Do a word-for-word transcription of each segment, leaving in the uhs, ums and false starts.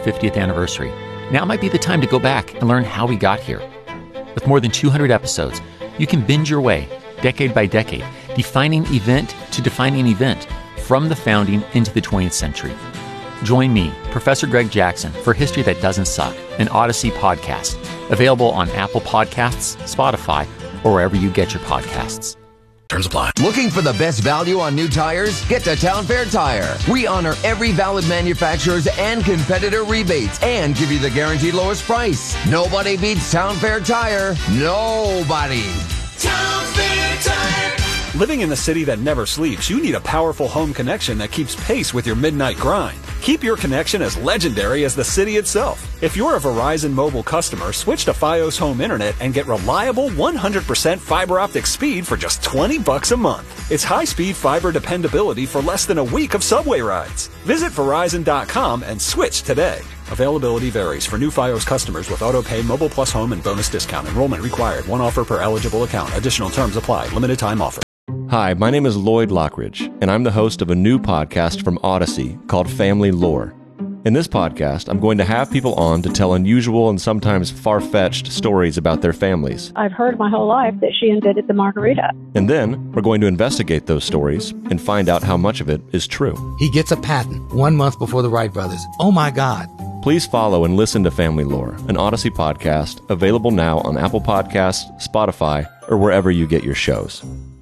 fiftieth anniversary. Now might be the time to go back and learn how we got here. With more than two hundred episodes, you can binge your way, decade by decade, defining event to defining event, from the founding into the twentieth century. Join me, Professor Greg Jackson, for History That Doesn't Suck, an Odyssey podcast, available on Apple Podcasts, Spotify, or wherever you get your podcasts. Terms apply. Looking for the best value on new tires? Get to Town Fair Tire. We honor every valid manufacturer's and competitor rebates and give you the guaranteed lowest price. Nobody beats Town Fair Tire. Nobody. Town Fair Tire. Living in the city that never sleeps, you need a powerful home connection that keeps pace with your midnight grind. Keep your connection as legendary as the city itself. If you're a Verizon mobile customer, switch to Fios Home Internet and get reliable one hundred percent fiber optic speed for just twenty bucks a month. It's high-speed fiber dependability for less than a week of subway rides. Visit Verizon dot com and switch today. Availability varies for new Fios customers with AutoPay, Mobile Plus Home, and bonus discount. Enrollment required. One offer per eligible account. Additional terms apply. Limited time offer. Hi, my name is Lloyd Lockridge, and I'm the host of a new podcast from Odyssey called Family Lore. In this podcast, I'm going to have people on to tell unusual and sometimes far-fetched stories about their families. I've heard my whole life that she invented the margarita. And then, we're going to investigate those stories and find out how much of it is true. He gets a patent one month before the Wright brothers. Oh my God. Please follow and listen to Family Lore, an Odyssey podcast, available now on Apple Podcasts, Spotify, or wherever you get your shows.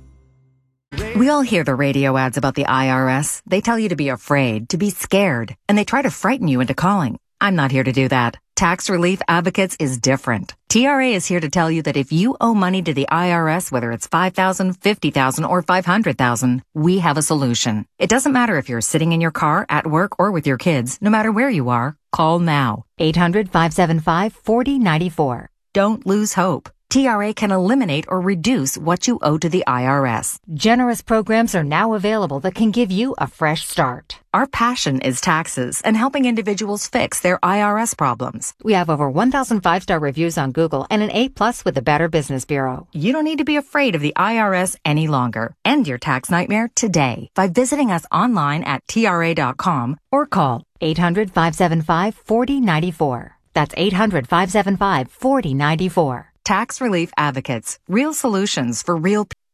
We all hear the radio ads about the I R S. They tell you to be afraid, to be scared, and they try to frighten you into calling. I'm not here to do that. Tax Relief Advocates is different. T R A is here to tell you that if you owe money to the I R S, whether it's five thousand dollars, fifty thousand dollars, or five hundred thousand dollars, we have a solution. It doesn't matter if you're sitting in your car, at work, or with your kids. No matter where you are, call now. eight hundred, five seven five, four zero nine four. Don't lose hope. T R A can eliminate or reduce what you owe to the I R S. Generous programs are now available that can give you a fresh start. Our passion is taxes and helping individuals fix their I R S problems. We have over one thousand five-star reviews on Google and an A plus with the Better Business Bureau. You don't need to be afraid of the I R S any longer. End your tax nightmare today by visiting us online at T R A dot com or call eight hundred, five seven five, four zero nine four. That's eight hundred, five seven five, four zero nine four. Tax Relief Advocates. Real solutions for real people.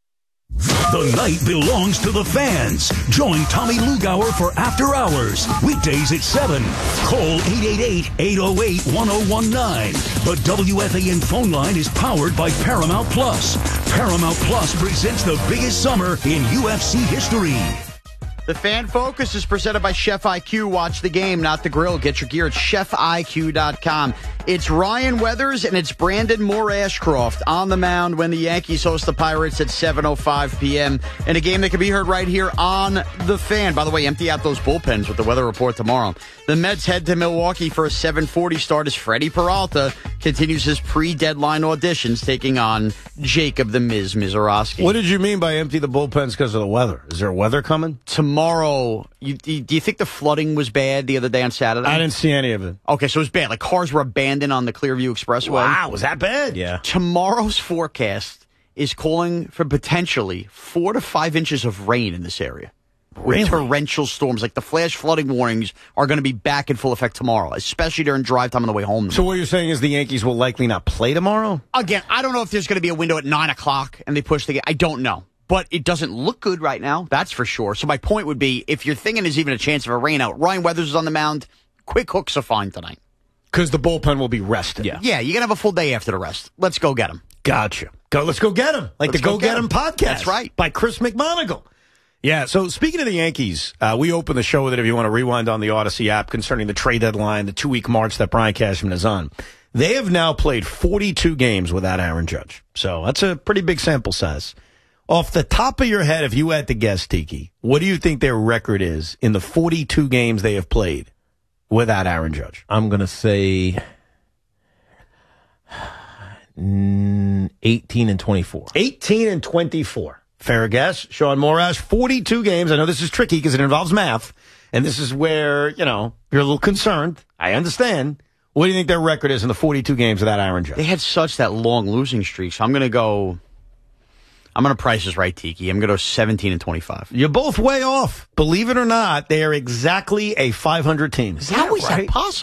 The night belongs to the fans. Join Tommy Lugauer for After Hours. Weekdays at seven. Call eight eight eight, eight oh eight, one oh one nine. The W F A N phone line is powered by Paramount Plus. Paramount Plus presents the biggest summer in U F C history. The Fan Focus is presented by Chef I Q. Watch the game, not the grill. Get your gear at chef I Q dot com. It's Ryan Weathers and it's Brandon Moore Ashcroft on the mound when the Yankees host the Pirates at seven oh five p.m. in a game that can be heard right here on The Fan. By the way, empty out those bullpens with the weather report tomorrow. The Mets head to Milwaukee for a seven forty start as Freddie Peralta continues his pre-deadline auditions, taking on Jacob the Miz Mizorowski. What did you mean by empty the bullpens because of the weather? Is there weather coming? Tomorrow, you, do you think the flooding was bad the other day on Saturday? I didn't see any of it. Okay, so it was bad. Like cars were abandoned on the Clearview Expressway. Wow, was that bad? Yeah. Tomorrow's forecast is calling for potentially four to five inches of rain in this area. With Really? torrential storms. Like the flash flooding warnings are going to be back in full effect tomorrow, especially during drive time on the way home. So what you're saying is the Yankees will likely not play tomorrow? Again, I don't know if there's going to be a window at nine o'clock and they push the game. I don't know. But it doesn't look good right now, that's for sure. So my point would be, if you're thinking there's even a chance of a rain out, Ryan Weathers is on the mound, quick hooks are fine tonight. Because the bullpen will be rested. Yeah. Yeah, you're going to have a full day after the rest. Let's go get him. Gotcha. Go, let's go get him. Like Let's the Go, go Get get Him 'em. podcast. That's right. By Chris McMonagle. Yeah, so speaking of the Yankees, uh, we opened the show with it if you want to rewind on the Odyssey app concerning the trade deadline, the two-week march that Brian Cashman is on. They have now played forty-two games without Aaron Judge. So that's a pretty big sample size. Off the top of your head, if you had to guess, Tiki, what do you think their record is in the forty-two games they have played without Aaron Judge? I'm going to say eighteen and twenty-four. eighteen and twenty-four. Fair guess. Sean Morash, forty-two games. I know this is tricky because it involves math, and this is where, you know, you're a little concerned. I understand. What do you think their record is in the forty-two games without Aaron Judge? They had such that long losing streak, so I'm going to go... I'm going to price this right, Tiki. I'm going to go seventeen and twenty-five. You're both way off. Believe it or not, they are exactly a five hundred team. How is that possible?